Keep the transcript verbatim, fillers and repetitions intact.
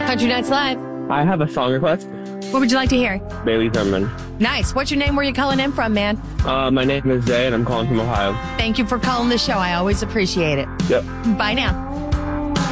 Country Nights Live. I have a song request. What would you like to hear? Bailey Zimmerman. Nice. What's your name? Where are you calling in from, man? Uh, my name is Zay, and I'm calling from Ohio. Thank you for calling the show. I always appreciate it. Yep. Bye now.